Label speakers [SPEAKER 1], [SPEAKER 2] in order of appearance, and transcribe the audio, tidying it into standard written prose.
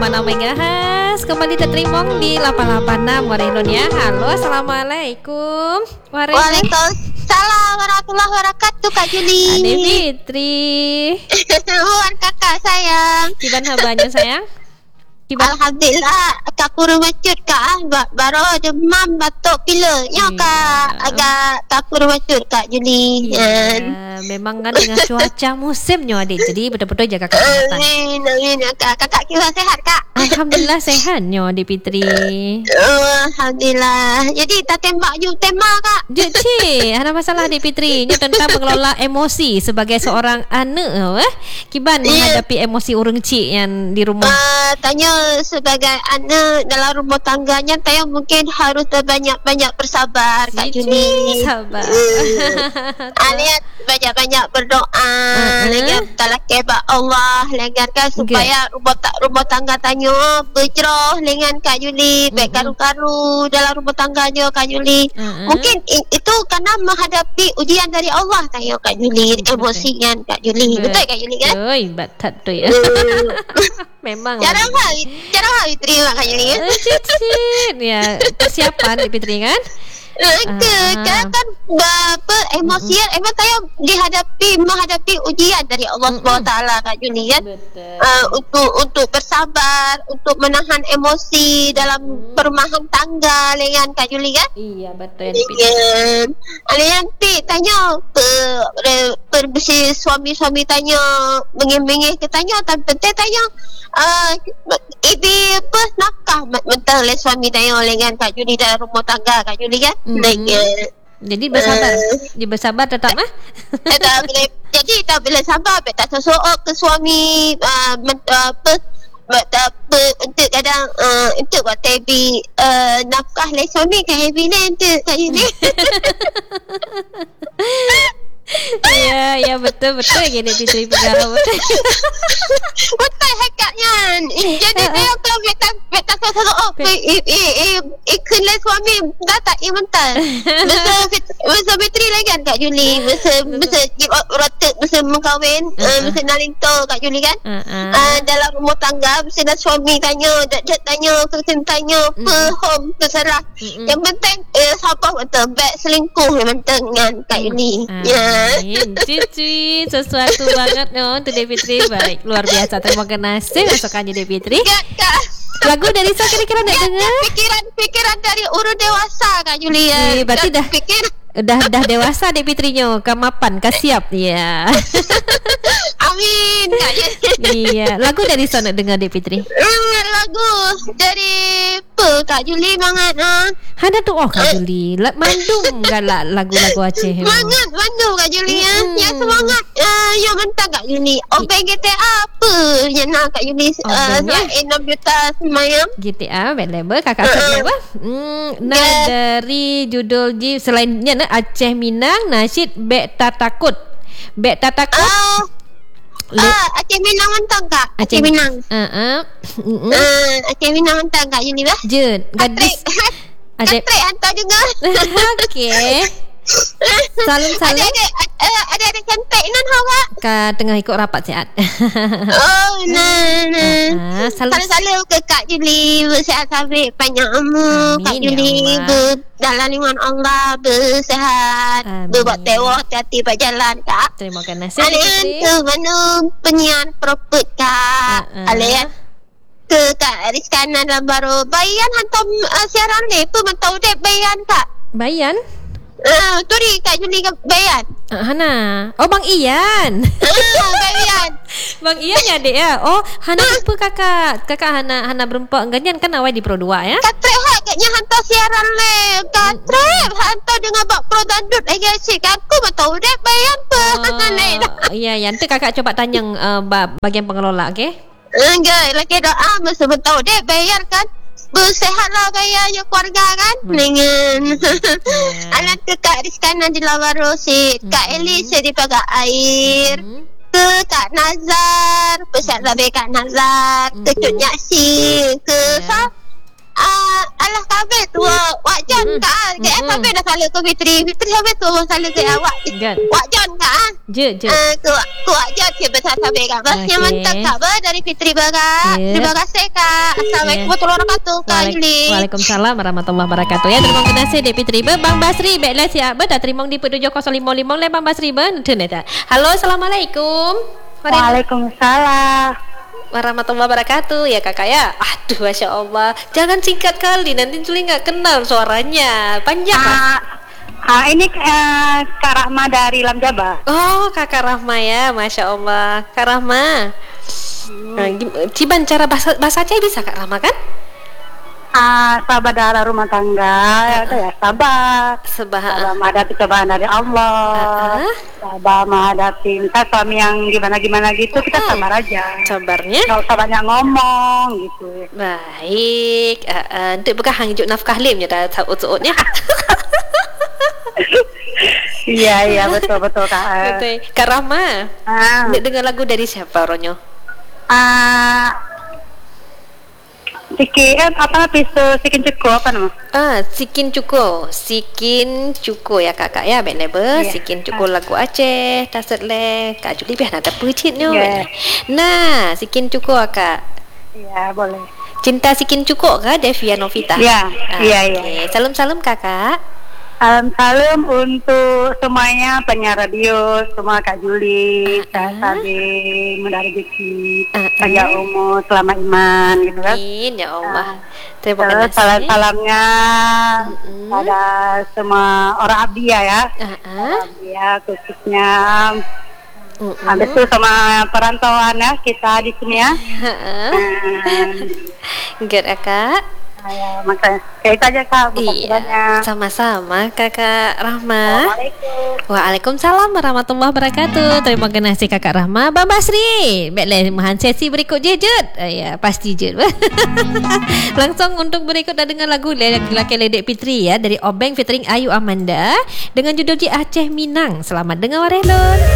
[SPEAKER 1] MHz kembali terterima di 886 Warelon ya. Halo, assalamualaikum.
[SPEAKER 2] Waalaikumsalam warahmatullahi wabarakatuh Kak Juli.
[SPEAKER 1] Ade Fitri.
[SPEAKER 2] Bukan kakak sayang.
[SPEAKER 1] Kiban habanya sayang?
[SPEAKER 2] Alhamdulillah Kak kurang macut Kak baru demam batuk pilek ya Kak. Agak Kak kurang macut Kak Juli.
[SPEAKER 1] Memang kan dengan cuaca musimnya adik, jadi betul-betul jaga kesehatan.
[SPEAKER 2] Amin Kakak kira sehat Kak?
[SPEAKER 1] Alhamdulillah sehatnya Adik Fitri.
[SPEAKER 2] Alhamdulillah. Jadi tak tembak you tema Kak.
[SPEAKER 1] Cik, ada masalah Adik Fitri. Ini tentang mengelola emosi sebagai seorang anak. Kiban menghadapi emosi urang cik yang di rumah.
[SPEAKER 2] Tanya sebagai anak dalam rumah tangganya, tanya mungkin harus banyak bersabar Kak Juni.
[SPEAKER 1] Sabar.
[SPEAKER 2] Lihat banyak berdoa, lengan talakeba Allah, lengan kan supaya rumah tangga tanya berjerah lengan Kak Juli, baik karu-karu dalam rumah tangganya Kak Juli. Mungkin itu karena menghadapi ujian dari Allah tanya Kak Juli, emosian Kak Juli. Betul Kak Juli kan?
[SPEAKER 1] Oi, betul tu ya. Memang.
[SPEAKER 2] Cara hal terima Kak Juli kan?
[SPEAKER 1] Cicit. Ya, persiapan Adik Fitri kan?
[SPEAKER 2] Kan emosian emang saya menghadapi ujian dari Allah SWT Kak Juni kan. Untuk bersabar, untuk menahan emosi dalam perumahan tangga dengan Kak Juli kan.
[SPEAKER 1] Iya betul.
[SPEAKER 2] Nanti tanya suami tanya menging-menging ketanya tapi penting tanya ibu apa nakah mental suami tanya dengan Kak Juli dalam rumah tangga Kak Juli kan.
[SPEAKER 1] Jadi bersabar tetap
[SPEAKER 2] jadi tak boleh sabar tak sesuai ke suami untuk kadang untuk buat tabi nafkah le suami kan heavy untuk Kak Juli.
[SPEAKER 1] Ya betul gini Fitri pengalaman.
[SPEAKER 2] Betul hakikatnya. Jadi dia kalau beta sesuatu ikut le suami dah tak mental. Masa Fitri lagi kan Kak Juli. Masa rotek masa mengkahwin, masa nalinto Kak Juli kan. Dalam rumah tangga masa dah suami tanya, dak tanya, tanya home terserah. Yang penting sabar betul, baik selingkuh yang penting kan Kak Juli. Ya.
[SPEAKER 1] Cici sesuatu banget untuk Adik Fitri. Baik, luar biasa. Terima kasih masukannya Adik Fitri. Lagu dari saya kira-kira nak dengar
[SPEAKER 2] pikiran dari urut dewasa Kak Julia.
[SPEAKER 1] Berarti dah dewasa Adik Fitrinya. Kamapan, siap ya.
[SPEAKER 2] Amin Kak Juli.
[SPEAKER 1] Iya, lagu dari sana dengar Adik Fitri.
[SPEAKER 2] Lagu dari Kak Juli banget.
[SPEAKER 1] Ada tu Kak Juli. Mandung galak lagu-lagu Aceh.
[SPEAKER 2] Mandung Kak Juli ya semangat. Ya mentang Kak Juli. GTA apa yang nak Kak Juli? 6 juta semayang. GTA available kakak apa? Nah dari judul selainnya Aceh Minang nasyid Bek Tatakut. Aceh Minang mentang Kak. Aceh Minang. Aceh Minang mentang Kak Juli lah.
[SPEAKER 1] Jun gadis.
[SPEAKER 2] Katrik hantar juga.
[SPEAKER 1] Okey. Salam.
[SPEAKER 2] Ada cantik nan hawa.
[SPEAKER 1] Tengah ikut rapat sihat.
[SPEAKER 2] Salam ke Kak Juli, bersihat sampai panjang umur Kak Juli, dalam lindungan Allah, bersihat, berbuat tewah, hati-hati berjalan Kak.
[SPEAKER 1] Terima kasih.
[SPEAKER 2] Alian tu mana penyiar propet Kak. Alian ke Kak Rizkana dalam baru bayan hantar siaran ni tu mentau dek bayan Kak.
[SPEAKER 1] Bayan?
[SPEAKER 2] Tu ni Kak Juli bayan.
[SPEAKER 1] Hana. Oh Bang Ian.
[SPEAKER 2] Bayan.
[SPEAKER 1] Bang Ian ya dek ya. Oh Hana apa kakak Hana berempat ganyan kan awal di Pro 2 ya.
[SPEAKER 2] Katrep agaknya hantar siaran le. Katrep hantar dengan bak Pro Dandut lagi asyik. Aku mentau dek bayan apa.
[SPEAKER 1] Iya yang tu kakak coba tanya bagian pengelola okey.
[SPEAKER 2] Enggak, lagi doa mesti betul dek bayar kan. Bersehatlah gaya keluarga kan. Dengan anak ke Kak Rizkana di Lawarosi, Kak Elis di Pagar Air, ke Kak Nazar, bersehatlah baik Kak Nazar, ke Cuk Nyaksi, ke alah kabel tu Wak John kan. Ke kabel dah salut ke Fitri. Fitri habis tu salut ke awak. Wak John kan.
[SPEAKER 1] Je.
[SPEAKER 2] Ku Wak John ke besar kabel kan. Yang mantap kabar dari Fitri Barat. Terima kasih Kak. Assalamualaikum warahmatullahi wabarakatuh Kak Yuli.
[SPEAKER 1] Waalaikumsalam warahmatullahi wabarakatuh. Ya, terima kasih Dek Fitri. Bang Basri baiklah siap dah terima di 7055 le Bang Basri ben. Halo, assalamualaikum.
[SPEAKER 3] Waalaikumsalam
[SPEAKER 1] warahmatullahi wabarakatuh. Ya kakak ya. Aduh, masya Allah. Jangan singkat kali, nanti Juli nggak kenal suaranya. Panjang kan?
[SPEAKER 3] Ini Kak Rahma dari Lam Jaba.
[SPEAKER 1] Oh, kakak Rahma ya, masya Allah. Kak Rahma. Ciban cara bahasa Aceh bisa Kak Rahma kan?
[SPEAKER 3] Sabar dalam rumah tangga, sabar menghadapi cobaan dari Allah, sabar menghadapi misal suami yang gimana gitu, kita sabar aja.
[SPEAKER 1] Sabarnya?
[SPEAKER 3] Nggak usah banyak ngomong gitu.
[SPEAKER 1] Baik. Untuk bukan hangjut nafkah limnya dah saut-sautnya.
[SPEAKER 3] Iya betul Kak.
[SPEAKER 1] Betul. Kak Rahma, dengar lagu dari siapa Ronyo? Sikin Cuko apa nama? Sikin Cuko ya kakak ya Belebe. Sikin Cuko lagu Aceh taset le Kak Juli biar ada pucitnya. Nah, Sikin Cuko kak.
[SPEAKER 3] Iya boleh.
[SPEAKER 1] Cinta Sikin Cuko kak Devia Novita.
[SPEAKER 3] Iya.
[SPEAKER 1] Salam kakak.
[SPEAKER 3] Salam untuk semuanya penyiar radio, semua Kak Juli, Kak Sabi, mudah rezeki, panjang umur, selamat iman, gitu kan?
[SPEAKER 1] Amin ya Allah. Terima kasih.
[SPEAKER 3] Salamnya pada semua orang Abdia ya, Abdia khususnya. Habis itu sama perantauan ya kita di sini ya.
[SPEAKER 1] Enggak kak.
[SPEAKER 3] Ya, makanya kayak itu aja Kak.
[SPEAKER 1] Iya, sama-sama Kakak Rahma. Waalaikumsalam warahmatullahi wabarakatuh. Terima kasih Kakak Rahma. Bang Basri, baiklah mahan sesi berikut je. Ya, pasti je. Langsung untuk berikut dah dengan lagu lelaki Ledek Fitri ya dari Obeng featuring Ayu Amanda dengan judul Aceh Minang. Selamat dengar Warelon.